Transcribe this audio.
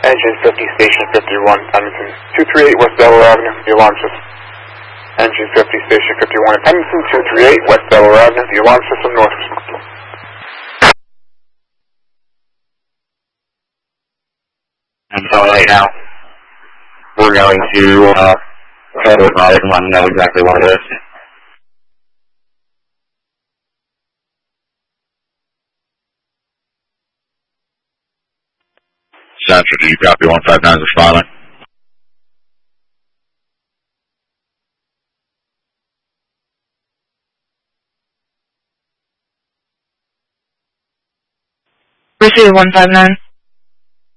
Engine 50, Station 51, Edmonton 238 West Delaware Avenue, the alarm system. Engine 50, Station 51 in Edmonton 238 West Delaware Avenue, the alarm system north responsible. And so right now, we're going to try to advise and let them know exactly what it is. Central, do you copy 159 is responding? Receive 159.